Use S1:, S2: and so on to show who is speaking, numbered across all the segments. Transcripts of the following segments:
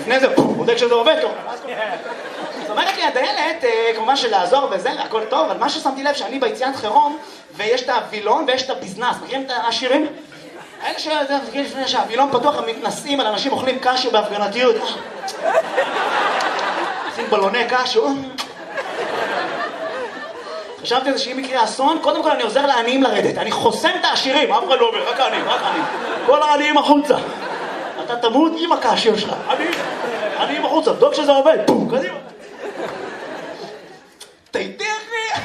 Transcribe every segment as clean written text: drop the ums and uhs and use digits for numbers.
S1: לפני זה, בודק שזה עובד טוב. זאת אומרת לי, הדיילת, כמובן שלעזור וזה, הכל טוב, אבל מה ששמתי לב שאני ביציאת חירום, ויש את הווילון ויש את הביזנס, מכירים את השירים? האלה לפני שהווילון פתוח, הם מתנסים על אנשים אוכלים קשו בהפגנתיות. עושים בלוני קשו. חשבתי על זה שאם יקרה אסון, קודם כל אני עוזר לעניים לרדת. אני חוסם את העשירים, אף אחד לא אומר, רק העניים, רק העניים. כל העניים החוצה. אתה תמות עם הקשו שלך. עניים החוצה, בדוק שזה עובד. פום, קדימה. תיתכי.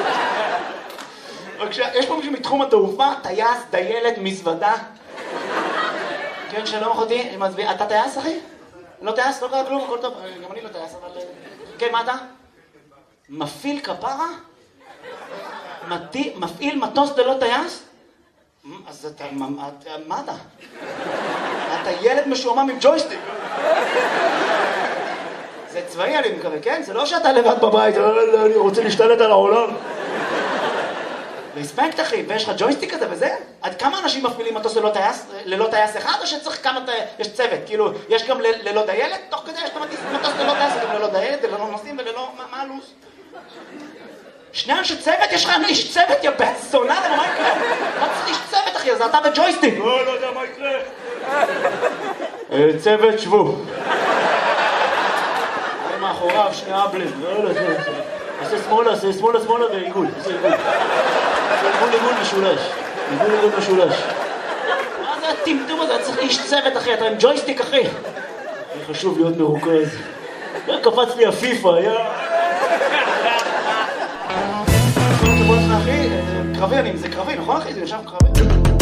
S1: בבקשה, יש פה מישהו מתחום התעופה, טייס, דיילת, מזוודה. כן, שלום אחותי, אתה טייס, אחי? לא טייס? לא קרה כלום, הכל טוב. גם אני לא טייס, אבל... כן, מה אתה? מפעיל כפרה? מפעיל מטוס ללא טייס? אז אתה... מה אתה? אתה ילד משועמם עם ג'ויסטיק. זה צבאי אני מקווה, כן? זה לא שאתה לבד בבית, אני רוצה להשתלט על העולם. רספקט אחי, ויש לך ג'ויסטיק כזה וזה? עד כמה אנשים מפעילים מטוס ללא טייס אחד, או שצריך כמה יש צוות? כאילו, יש גם ללא דיילת? תוך כדי יש מטוס ללא טייס, גם ללא דיילת, ללא נוסעים וללא... מה הלו"ז? שני אנשי צוות? יש לך איש צוות, יא בן זונה, מה יקרה? מה צריך איש צוות אחי? אז אתה וג'ויסטיק. לא יודע מה יקרה. צוות שבו. אני מאחוריו, שני אבלים. עושה שמאלה ועיגול. עיגול משולש. עיגול משולש. מה זה הטמטום הזה? צריך איש צוות אחי, אתה עם ג'ויסטיק אחי. חשוב להיות מרוכז. קפץ לי הפיפה, אחי, קרבי, זה קרבי, נכון אחי? זה יושב קרבי.